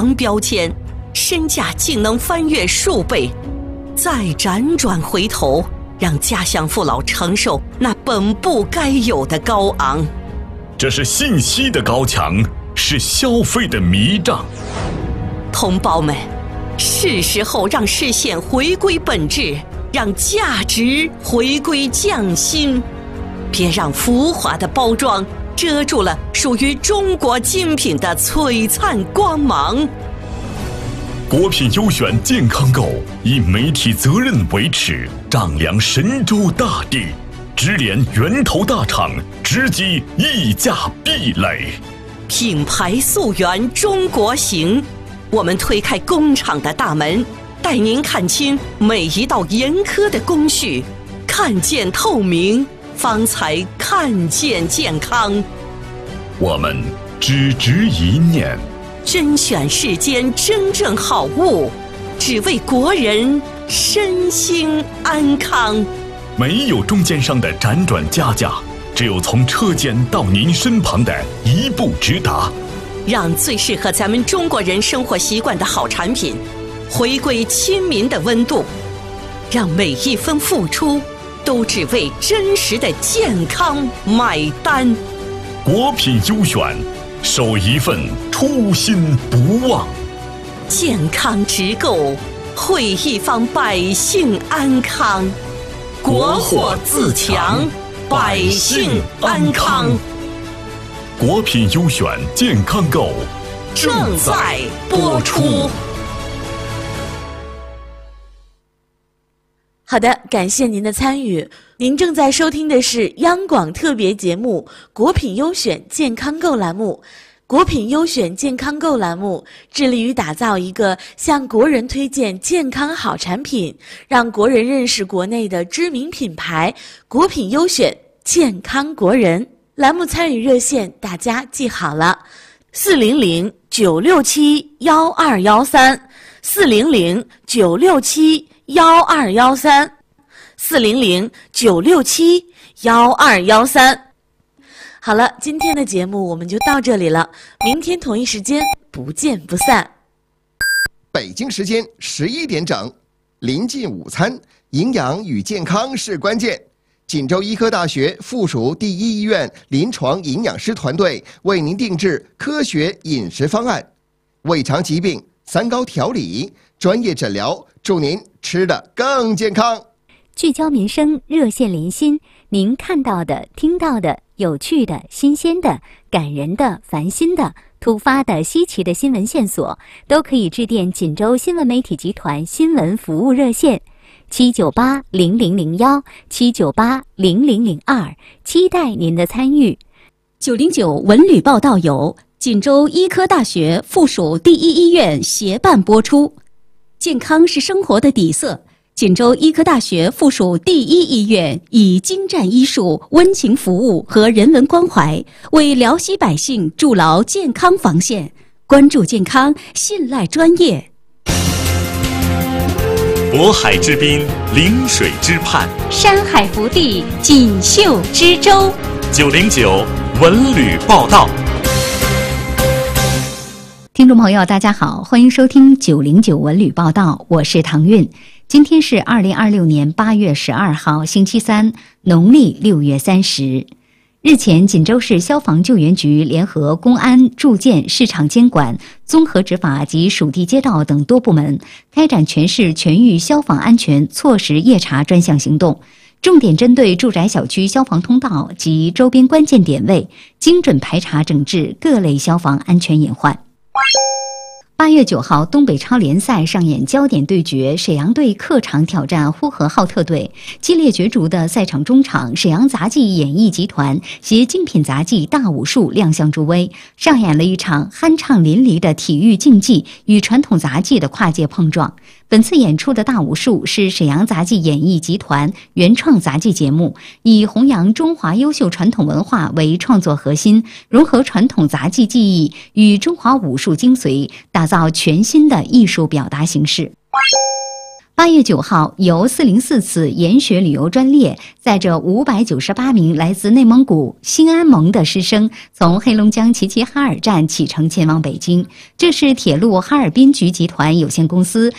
张标签，身价竟能翻越数倍，再辗转回头，让家乡父老承受那本不该有的高昂。 这是信息的高墙，是消费的迷障。 同胞们，是时候让视线回归本质，让价值回归匠心，别让浮华的包装遮住了属于中国精品的璀璨光芒。 国品优选健康购以媒体责任为尺，丈量神州大地，直连源头大厂，直击溢价壁垒。 品牌溯源中国行，我们推开工厂的大门，带您看清每一道严苛的工序，看见透明，方才看见健康。 我们只执一念， 甄选世间真正好物，只为国人身心安康。 没有中间商的辗转加价，只有从车间到您身旁的一步直达。 让最适合咱们中国人生活习惯的好产品回归亲民的温度，让每一分付出都只为真实的健康买单。 国品优选，守一份初心不忘。 健康直购，惠一方百姓安康。国货自强，百姓安康。 国品优选健康购正在播出。 好的，感谢您的参与。您正在收听的是央广特别节目《国品优选健康购》栏目。国品优选健康购栏目致力于打造一个向国人推荐健康好产品，让国人认识国内的知名品牌。国品优选健康国人栏目参与热线大家记好了，400-967-1213，400-967-1213，400-967-1213。好了，今天的节目我们就到这里了，明天同一时间不见不散。 北京时间11点整，临近午餐，营养与健康是关键。锦州医科大学附属第一医院临床营养师团队为您定制科学饮食方案，胃肠疾病3高调理，专业诊疗，祝您吃得更健康。 聚焦民生，热线连心，您看到的、听到的、有趣的、新鲜的、感人的、烦心的、突发的、稀奇的新闻线索，都可以致电锦州新闻媒体集团新闻服务热线798-0001，798-0002，期待您的参与。 909文旅报道由锦州医科大学附属第一医院协办播出。健康是生活的底色，锦州医科大学附属第一医院以精湛医术、温情服务和人文关怀，为辽西百姓筑牢健康防线。关注健康，信赖专业。 渤海之滨，临水之畔， 山海福地，锦绣之州。 909文旅报道。 听众朋友大家好，欢迎收听909文旅报道，我是唐韵。今天是2026年8月12号星期三，农历6月30。日前，锦州市消防救援局联合公安、住建、市场监管、综合执法及属地街道等多部门，开展全市全域消防安全措施夜查专项行动，重点针对住宅小区消防通道及周边关键点位，精准排查整治各类消防安全隐患。8月9号，东北超联赛上演焦点对决，沈阳队客场挑战呼和浩特队。激烈角逐的赛场中场，沈阳杂技演艺集团携精品杂技大武术亮相助威，上演了一场酣畅淋漓的体育竞技与传统杂技的跨界碰撞。本次演出的大武术是沈阳杂技演艺集团原创杂技节目，以弘扬中华优秀传统文化为创作核心，融合传统杂技技艺与中华武术精髓，打造全新的艺术表达形式。 8月9号，由404次研学旅游专列载着598名来自内蒙古兴安盟的师生，从黑龙江齐齐哈尔站启程前往北京。这是铁路哈尔滨局集团有限公司